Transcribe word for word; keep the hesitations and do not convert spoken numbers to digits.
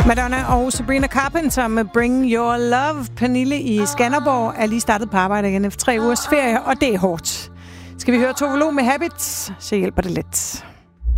Madonna og Sabrina Carpenter med Bring Your Love. Pernille i Skanderborg er lige startet på arbejde igen efter tre ugers ferie, og det er hårdt. Skal vi høre Tove Lo med Habits, så hjælper det lidt.